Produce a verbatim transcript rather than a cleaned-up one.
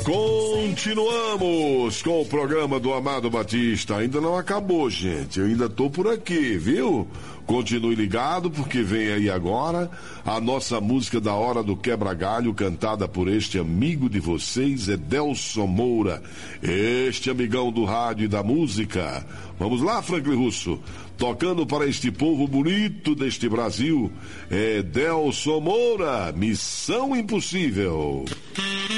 Continuamos com o programa do Amado Batista. Ainda não acabou, gente. Eu ainda tô por aqui, viu? Continue ligado, porque vem aí agora a nossa música da Hora do Quebra-Galho, cantada por este amigo de vocês, Edelson Moura. Este amigão do rádio e da música. Vamos lá, Franklin Russo. Tocando para este povo bonito deste Brasil, Edelson Moura, Missão Impossível.